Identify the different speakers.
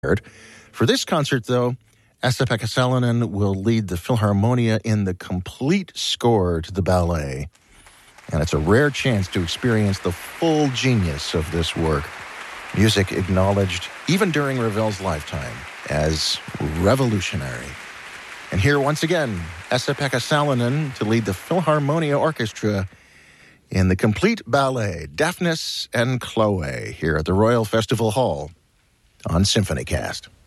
Speaker 1: For this concert, though, Esa-Pekka Salonen will lead the Philharmonia in the complete score to the ballet. And it's a rare chance to experience the full genius of this work. Music acknowledged, even during Ravel's lifetime, as revolutionary. And here, once again, Esa-Pekka Salonen to lead the Philharmonia Orchestra in the complete ballet, Daphnis and Chloe, here at the Royal Festival Hall on SymphonyCast.